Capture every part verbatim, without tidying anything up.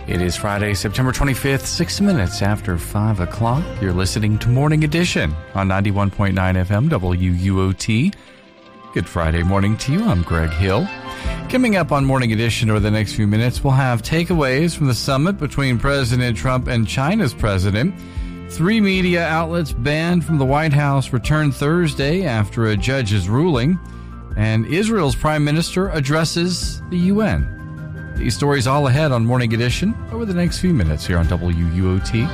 It is Friday, September twenty-fifth, six minutes after five o'clock. You're listening to Morning Edition on ninety-one point nine F M W U O T. Good Friday morning to you. I'm Greg Hill. Coming up on Morning Edition over the next few minutes, we'll have takeaways from the summit between President Trump and China's president. Three media outlets banned from the White House return Thursday after a judge's ruling. And Israel's prime minister addresses the U N. These stories all ahead on Morning Edition over the next few minutes here on W U O T.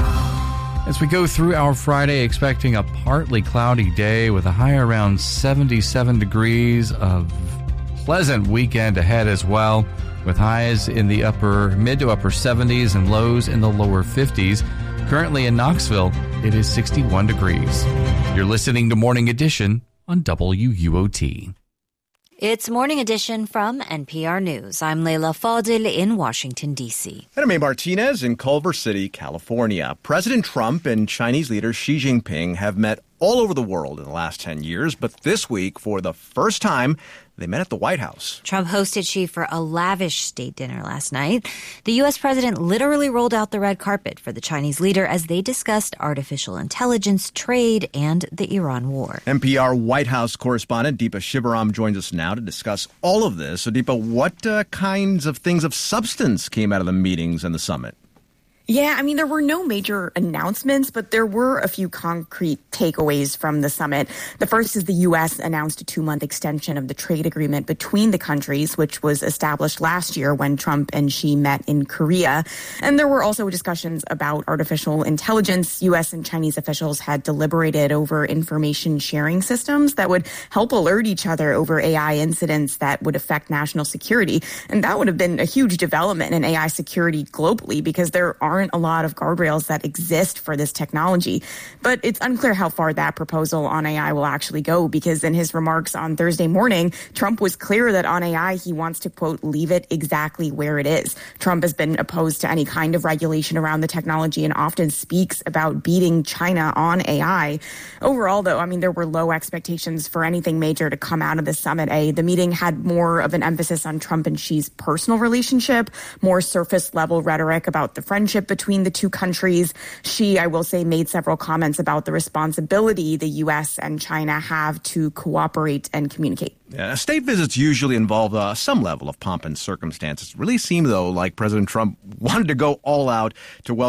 As we go through our Friday, expecting a partly cloudy day with a high around seventy-seven degrees, of pleasant weekend ahead as well, with highs in the upper mid to upper seventies and lows in the lower fifties. Currently in Knoxville, it is sixty-one degrees. You're listening to Morning Edition on W U O T. It's Morning Edition from N P R News. I'm Leila Fadil in Washington, D C. And I'm May Martinez in Culver City, California. President Trump and Chinese leader Xi Jinping have met all over the world in the last ten years, but this week, for the first time, they met at the White House. Trump hosted Xi for a lavish state dinner last night. The U S president literally rolled out the red carpet for the Chinese leader as they discussed artificial intelligence, trade, and the Iran war. N P R White House correspondent Deepa Shivaram joins us now to discuss all of this. So, Deepa, what uh, kinds of things of substance came out of the meetings and the summit? Yeah, I mean, there were no major announcements, but there were a few concrete takeaways from the summit. The first is the U S announced a two-month extension of the trade agreement between the countries, which was established last year when Trump and Xi met in Korea. And there were also discussions about artificial intelligence. U S and Chinese officials had deliberated over information sharing systems that would help alert each other over A I incidents that would affect national security. And that would have been a huge development in A I security globally because there aren't a lot of guardrails that exist for this technology. But it's unclear how far that proposal on A I will actually go, because in his remarks on Thursday morning, Trump was clear that on A I, he wants to, quote, leave it exactly where it is. Trump has been opposed to any kind of regulation around the technology and often speaks about beating China on A I. Overall, though, I mean, there were low expectations for anything major to come out of the summit. A, the meeting had more of an emphasis on Trump and Xi's personal relationship, more surface level rhetoric about the friendship between the two countries. Xi, I will say, made several comments about the responsibility the U S and China have to cooperate and communicate. Yeah, state visits usually involve uh, some level of pomp and circumstance. It really seemed, though, like President Trump wanted to go all out to welcome